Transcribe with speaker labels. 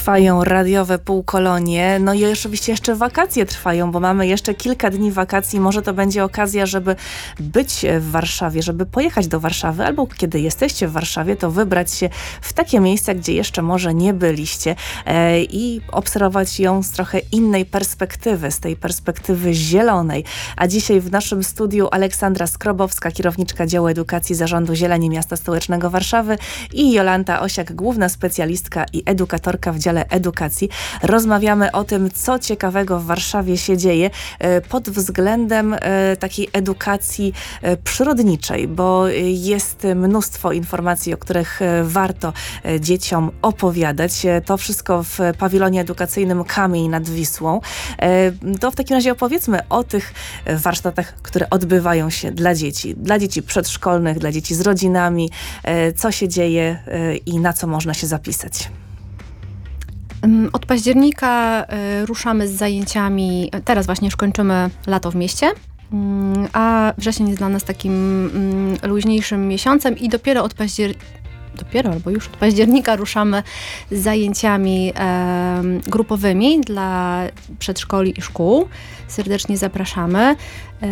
Speaker 1: Trwają radiowe półkolonie, no i oczywiście jeszcze wakacje trwają, bo mamy jeszcze kilka dni wakacji. Może to będzie okazja, żeby być w Warszawie, żeby pojechać do Warszawy, albo kiedy jesteście w Warszawie, to wybrać się w takie miejsca, gdzie jeszcze może nie byliście i obserwować ją z trochę innej perspektywy, z tej perspektywy zielonej. A dzisiaj w naszym studiu Aleksandra Skrobowska, kierowniczka działu edukacji Zarządu Zieleni Miasta Stołecznego Warszawy, i Jolanta Osiak, główna specjalistka i edukatorka w dziale edukacji. Rozmawiamy o tym, co ciekawego w Warszawie się dzieje pod względem takiej edukacji przyrodniczej, bo jest mnóstwo informacji, o których warto dzieciom opowiadać. To wszystko w pawilonie edukacyjnym Kamień nad Wisłą. To w takim razie opowiedzmy o tych warsztatach, które odbywają się dla dzieci przedszkolnych, dla dzieci z rodzinami, co się dzieje i na co można się zapisać.
Speaker 2: Od października ruszamy z zajęciami, teraz właśnie już kończymy lato w mieście, a wrzesień jest dla nas takim luźniejszym miesiącem i dopiero albo już od października ruszamy z zajęciami grupowymi dla przedszkoli i szkół. Serdecznie zapraszamy.